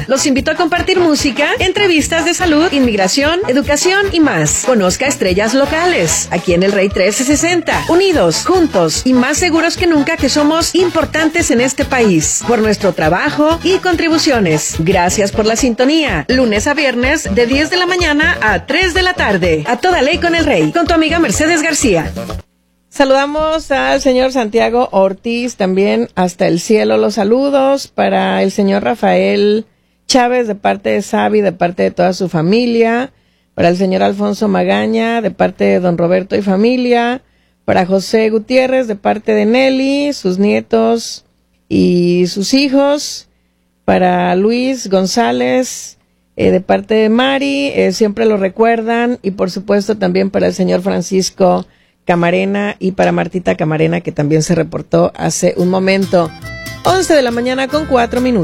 Los invito a compartir música, entrevistas de salud, inmigración, educación y más. Conozca estrellas locales, aquí en el Rey 1360. Unidos, juntos y más seguros que nunca que somos importantes en este país. Por nuestro trabajo y contribuciones. Gracias por la sintonía. Lunes a viernes de 10 de la mañana a 3 de la tarde. A toda ley con el Rey. Con tu amiga Mercedes García. Saludamos al señor Santiago Ortiz, también hasta el cielo los saludos para el señor Rafael Chávez de parte de Sabi, de parte de toda su familia, para el señor Alfonso Magaña de parte de don Roberto y familia, para José Gutiérrez de parte de Nelly, sus nietos y sus hijos, para Luis González de parte de Mari, siempre lo recuerdan, y por supuesto también para el señor Francisco Camarena y para Martita Camarena, que también se reportó hace un momento. 11 de la mañana con 4 minutos.